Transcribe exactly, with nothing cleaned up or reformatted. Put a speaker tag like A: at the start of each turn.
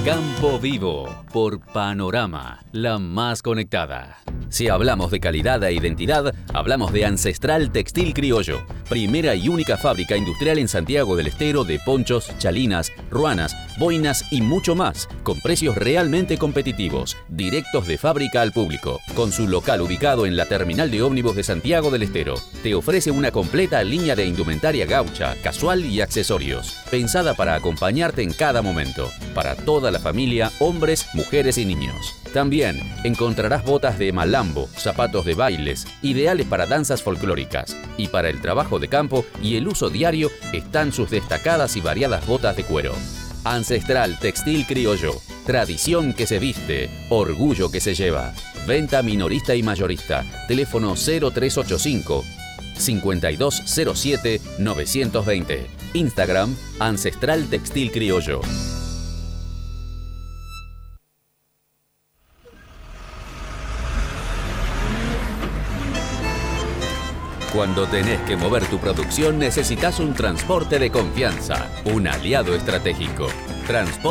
A: Campo Vivo por Panorama, la más conectada. Si hablamos de calidad e identidad, hablamos de Ancestral Textil Criollo, primera y única fábrica industrial en Santiago del Estero de ponchos, chalinas, ruanas, boinas y mucho más, con precios realmente competitivos, directos de fábrica al público. Con su local ubicado en la terminal de ómnibus de Santiago del Estero, te ofrece una completa línea de indumentaria gaucha, casual y accesorios, pensada para acompañarte en cada momento, para toda la familia, hombres, mujeres y niños. También encontrarás botas de malambo, zapatos de bailes, ideales para danzas folclóricas. Y para el trabajo de campo y el uso diario están sus destacadas y variadas botas de cuero. Ancestral Textil Criollo, tradición que se viste, orgullo que se lleva. Venta minorista y mayorista. Teléfono cero tres ocho cinco, cinco dos cero siete, nueve dos cero. Instagram Ancestral Textil Criollo. Cuando tenés que mover tu producción necesitas un transporte de confianza, un aliado estratégico. Transporte